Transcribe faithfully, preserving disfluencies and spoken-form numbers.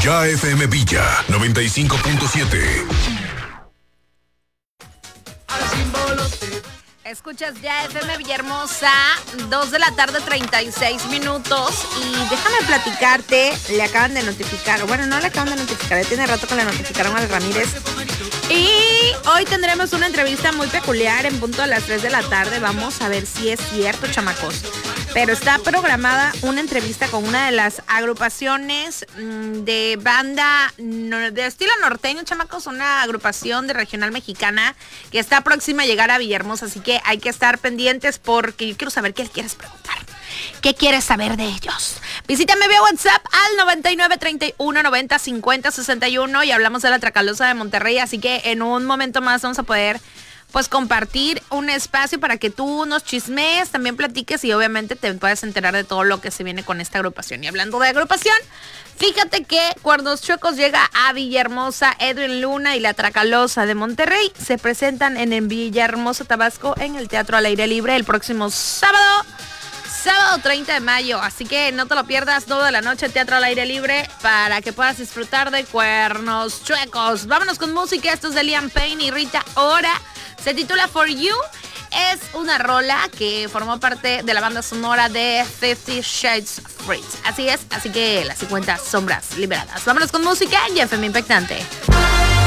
Ya F M Villa noventa y cinco punto siete. Escuchas Ya F M Villahermosa, dos de la tarde, treinta y seis minutos. Y déjame platicarte, le acaban de notificar, bueno, no le acaban de notificar, ya tiene rato que le notificaron al Ramírez. Y hoy tendremos una entrevista muy peculiar en punto a las tres de la tarde. Vamos a ver si es cierto, chamacos. Pero está programada una entrevista con una de las agrupaciones de banda de estilo norteño, chamacos, una agrupación de regional mexicana que está próxima a llegar a Villahermosa, así que hay que estar pendientes porque yo quiero saber qué quieres preguntar. ¿Qué quieres saber de ellos? Visítame vía WhatsApp al noventa y nueve, treinta y uno, noventa, cincuenta, sesenta y uno y hablamos de la Tracalosa de Monterrey, así que en un momento más vamos a poder pues compartir un espacio para que tú nos chismees, también platiques y obviamente te puedes enterar de todo lo que se viene con esta agrupación. Y hablando de agrupación, fíjate que Cuernos Chuecos llega a Villahermosa. Edwin Luna y la Tracalosa de Monterrey se presentan en, en Villahermosa, Tabasco, en el Teatro al Aire Libre el próximo sábado. Sábado treinta de mayo, así que no te lo pierdas, nueve de la noche, Teatro al Aire Libre, para que puedas disfrutar de Cuernos Chuecos. Vámonos con música, esto es de Liam Payne y Rita Ora, se titula For You, es una rola que formó parte de la banda sonora de Fifty Shades Freed, así es, así que las cincuenta sombras liberadas. Vámonos con música y F M Impactante.